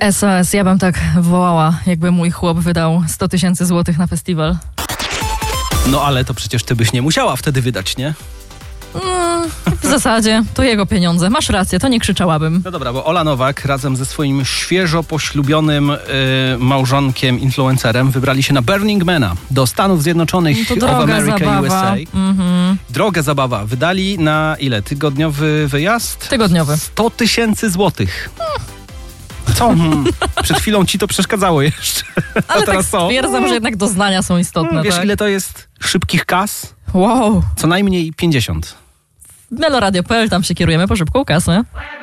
SOS, ja bym tak wołała, jakby mój chłop wydał 100 000 złotych na festiwal. No ale to przecież ty byś nie musiała wtedy wydać, nie? W zasadzie to jego pieniądze. Masz rację, to nie krzyczałabym. No dobra, bo Ola Nowak razem ze swoim świeżo poślubionym małżonkiem, influencerem wybrali się na Burning Mana do Stanów Zjednoczonych To of droga America, zabawa. USA. Droga zabawa. Wydali na ile? Tygodniowy wyjazd? Tygodniowy. 100 000 złotych. Co? Przed chwilą ci to przeszkadzało jeszcze. A Ale teraz tak co? stwierdzam, że jednak doznania są istotne. Wiesz, tak? ile to jest szybkich kas? Wow. Co najmniej 50. Meloradio.pl, tam się kierujemy po szybką kasę.